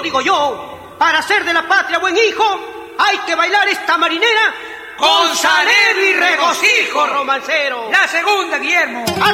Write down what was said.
digo yo, para ser de la patria buen hijo, hay que bailar esta marinera con salero y regocijo, romancero. La segunda, Guillermo.